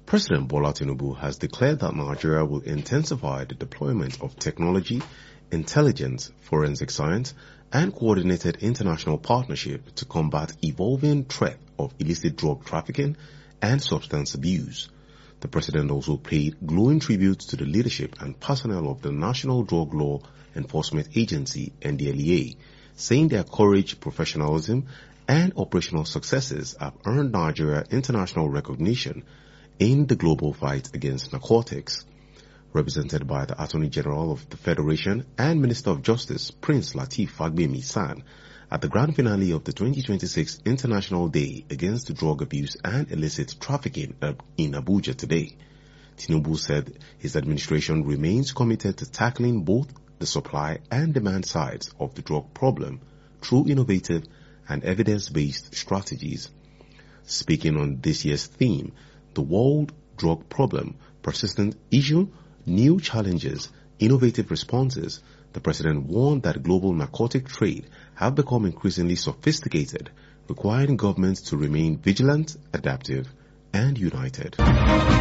President Bola Tinubu has declared that Nigeria will intensify the deployment of technology, intelligence, forensic science, and coordinated international partnership to combat evolving threat of illicit drug trafficking and substance abuse. The president also paid glowing tributes to the leadership and personnel of the National Drug Law Enforcement Agency, NDLEA, saying their courage, professionalism, and operational successes have earned Nigeria international recognition in the global fight against narcotics. Represented by the Attorney General of the Federation and Minister of Justice, Prince Lateef Fagbemi-San, at the grand finale of the 2026 International Day Against Drug Abuse and Illicit Trafficking in Abuja today. Tinubu said his administration remains committed to tackling both the supply and demand sides of the drug problem through innovative and evidence-based strategies. Speaking on this year's theme, the World Drug Problem, Persistent Issue, New Challenges, Innovative Responses, the president warned that global narcotic trade have become increasingly sophisticated, requiring governments to remain vigilant, adaptive, and united.